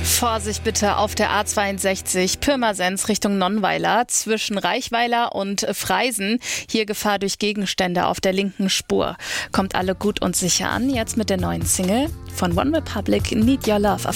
Vorsicht bitte auf der A62 Pirmasens Richtung Nonnweiler zwischen Reichweiler und Freisen. Hier Gefahr durch Gegenstände auf der linken Spur. Kommt alle gut und sicher an, jetzt mit der neuen Single von OneRepublic, Need Your Love.